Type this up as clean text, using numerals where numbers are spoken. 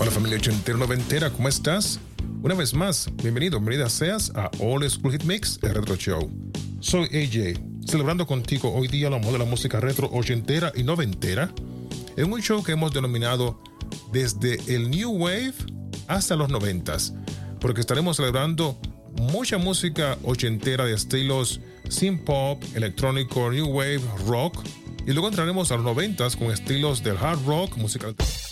Hola familia ochentera noventera, ¿cómo estás? Una vez más, bienvenida seas a All School Hit Mix, el Retro Show. Soy AJ, celebrando contigo hoy día el amor de la música retro ochentera y noventera, en un show que hemos denominado desde el New Wave hasta los noventas, porque estaremos celebrando mucha música ochentera de estilos synth pop, electrónico, new wave, rock, y luego entraremos a los noventas con estilos del hard rock, música